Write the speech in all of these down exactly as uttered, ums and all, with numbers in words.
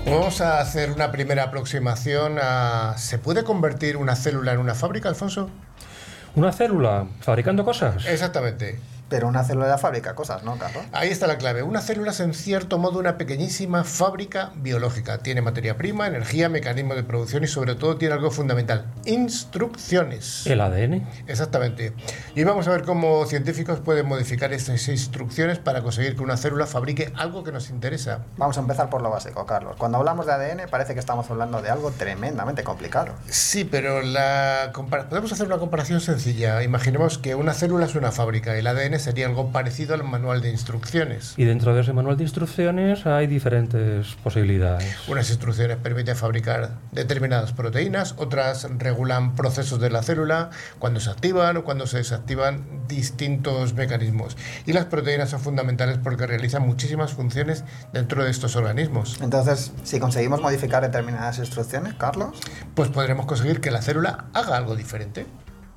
Vamos a hacer una primera aproximación a... ¿Se puede convertir una célula en una fábrica, Alfonso? ¿Una célula fabricando cosas? Exactamente. Pero una célula fabrica cosas, ¿no, Carlos? Ahí está la clave. Una célula es en cierto modo una pequeñísima fábrica biológica. Tiene materia prima, energía, mecanismos de producción y sobre todo tiene algo fundamental: instrucciones. ¿El A D N? Exactamente. Y vamos a ver cómo científicos pueden modificar estas instrucciones para conseguir que una célula fabrique algo que nos interesa. Vamos a empezar por lo básico, Carlos. Cuando hablamos de A D N parece que estamos hablando de algo tremendamente complicado. Sí, pero la compara- podemos hacer una comparación sencilla. Imaginemos que una célula es una fábrica. El A D N sería algo parecido al manual de instrucciones. Y dentro de ese manual de instrucciones hay diferentes posibilidades. Unas instrucciones permiten fabricar determinadas proteínas, otras regulan procesos de la célula, cuando se activan o cuando se desactivan distintos mecanismos. Y las proteínas son fundamentales porque realizan muchísimas funciones dentro de estos organismos. Entonces, si conseguimos modificar determinadas instrucciones, Carlos... Pues podremos conseguir que la célula haga algo diferente.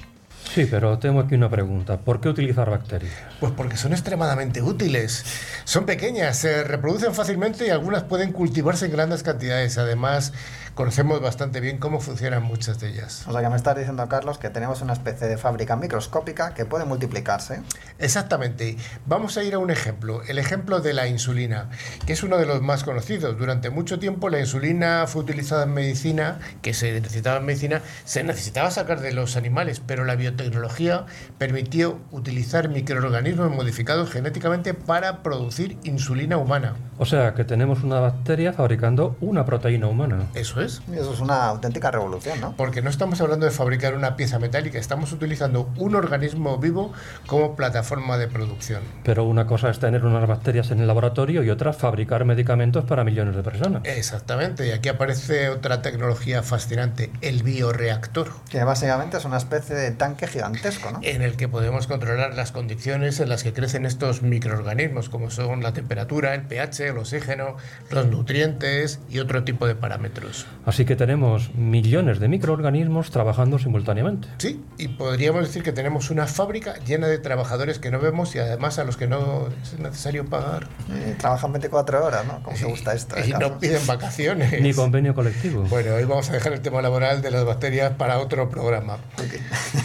Sí, pero tengo aquí una pregunta. ¿Por qué utilizar bacterias? Pues porque son extremadamente útiles. Son pequeñas, se reproducen fácilmente y algunas pueden cultivarse en grandes cantidades. Además, conocemos bastante bien cómo funcionan muchas de ellas. O sea que me estás diciendo, Carlos, que tenemos una especie de fábrica microscópica que puede multiplicarse. Exactamente. Vamos a ir a un ejemplo. El ejemplo de la insulina, que es uno de los más conocidos. Durante mucho tiempo la insulina fue utilizada en medicina, que se necesitaba en medicina, se necesitaba sacar de los animales, pero la biotecnología permitió utilizar microorganismos modificados genéticamente para producir insulina humana. O sea, que tenemos una bacteria fabricando una proteína humana. Eso es. Y eso es una auténtica revolución, ¿no? Porque no estamos hablando de fabricar una pieza metálica, estamos utilizando un organismo vivo como plataforma de producción. Pero una cosa es tener unas bacterias en el laboratorio y otra fabricar medicamentos para millones de personas. Exactamente, y aquí aparece otra tecnología fascinante, el bioreactor. Que básicamente es una especie de tanque gigantesco, ¿no? En el que podemos controlar las condiciones en las que crecen estos microorganismos, como son la temperatura, el pH, el oxígeno, los nutrientes y otro tipo de parámetros. Así que tenemos millones de microorganismos trabajando simultáneamente. Sí, y podríamos decir que tenemos una fábrica llena de trabajadores que no vemos y además a los que no es necesario pagar. Y trabajan veinticuatro horas, ¿no? ¿Cómo te gusta esto? Y Carlos? no piden vacaciones. Ni convenio colectivo. Bueno, hoy vamos a dejar el tema laboral de las bacterias para otro programa. Okay.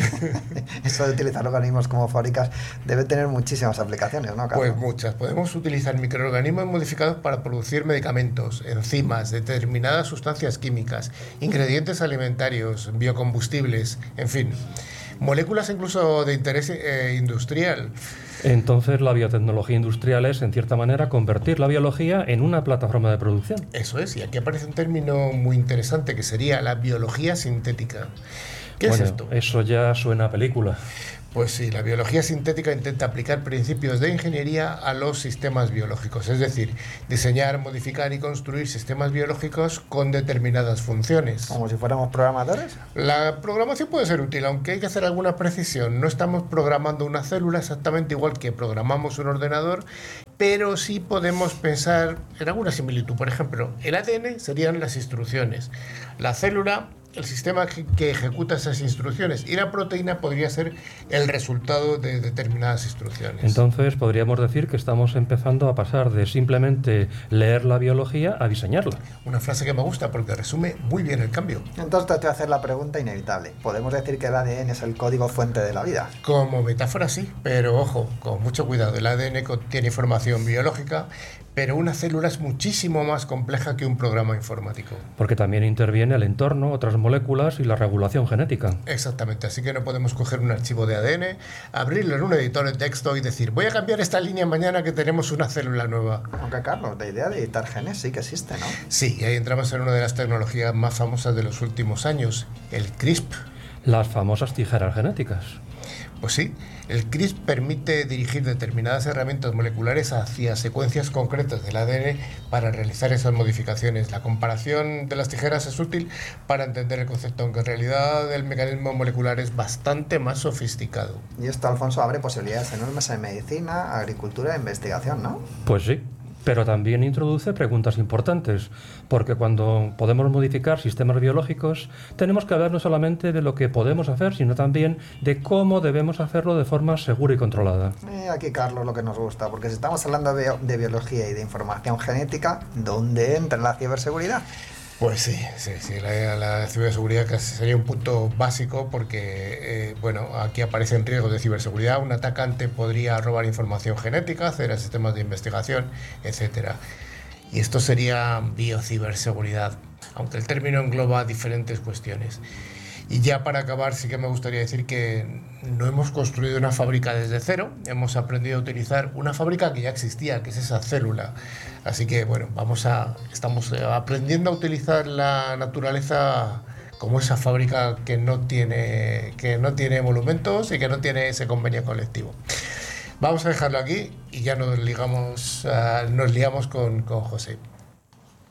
Eso de utilizar organismos como fábricas debe tener muchísimas aplicaciones, ¿no, Carlos? Pues muchas. Podemos utilizar microorganismos modificados para producir medicamentos, enzimas, determinadas sustancias químicas, ingredientes alimentarios, biocombustibles, en fin, moléculas incluso de interés eh, industrial. Entonces la biotecnología industrial es, en cierta manera, convertir la biología en una plataforma de producción. Eso es, y aquí aparece un término muy interesante que sería la biología sintética. ¿Qué bueno, es esto? Eso ya suena a película. Pues sí, la biología sintética intenta aplicar principios de ingeniería a los sistemas biológicos, es decir, diseñar, modificar y construir sistemas biológicos con determinadas funciones. ¿Como si fuéramos programadores? La programación puede ser útil, aunque hay que hacer alguna precisión. No estamos programando una célula exactamente igual que programamos un ordenador, pero sí podemos pensar en alguna similitud. Por ejemplo, el A D N serían las instrucciones, la célula el sistema que ejecuta esas instrucciones y la proteína podría ser el resultado de determinadas instrucciones. Entonces podríamos decir que estamos empezando a pasar de simplemente leer la biología a diseñarla. Una frase que me gusta porque resume muy bien el cambio. Entonces te voy a hacer la pregunta inevitable. ¿Podemos decir que el A D N es el código fuente de la vida? Como metáfora sí, pero ojo, con mucho cuidado. El A D N contiene información biológica, pero una célula es muchísimo más compleja que un programa informático. Porque también interviene el entorno, otras moléculas y la regulación genética. Exactamente, así que no podemos coger un archivo de A D N, abrirlo en un editor de texto y decir voy a cambiar esta línea mañana que tenemos una célula nueva. Aunque, Carlos, la idea de editar genes sí que existe, ¿no? Sí, y ahí entramos en una de las tecnologías más famosas de los últimos años, el CRISP. Las famosas tijeras genéticas. Pues sí, el CRISP permite dirigir determinadas herramientas moleculares hacia secuencias concretas del A D N para realizar esas modificaciones. La comparación de las tijeras es útil para entender el concepto, aunque en realidad el mecanismo molecular es bastante más sofisticado. Y esto, Alfonso, abre posibilidades enormes en medicina, agricultura e investigación, ¿no? Pues sí. pero también introduce preguntas importantes, porque cuando podemos modificar sistemas biológicos tenemos que hablar no solamente de lo que podemos hacer, sino también de cómo debemos hacerlo de forma segura y controlada. Eh, aquí, Carlos, lo que nos gusta, porque si estamos hablando de, de biología y de información genética, ¿dónde entra la ciberseguridad? Pues sí, sí, sí, la, la ciberseguridad que sería un punto básico porque, eh, bueno, aquí aparecen riesgos de ciberseguridad. Un atacante podría robar información genética, acceder a sistemas de investigación, etcétera. Y esto sería biociberseguridad, aunque el término engloba diferentes cuestiones. Y ya para acabar, sí que me gustaría decir que no hemos construido una fábrica desde cero, hemos aprendido a utilizar una fábrica que ya existía, que es esa célula. Así que, bueno, vamos a, estamos aprendiendo a utilizar la naturaleza como esa fábrica que no tiene, que no tiene monumentos y que no tiene ese convenio colectivo. Vamos a dejarlo aquí y ya nos, ligamos, uh, nos liamos con, con José.